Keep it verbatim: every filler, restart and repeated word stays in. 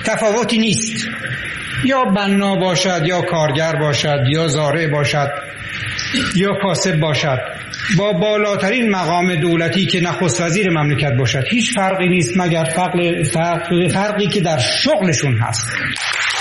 تفاوتی نیست، یا بنا باشد یا کارگر باشد یا زارع باشد یا کاسب باشد، با بالاترین مقام دولتی که نخست وزیر مملکت باشد، هیچ فرقی نیست مگر فرق فرق فرقی که در شغلشون هست.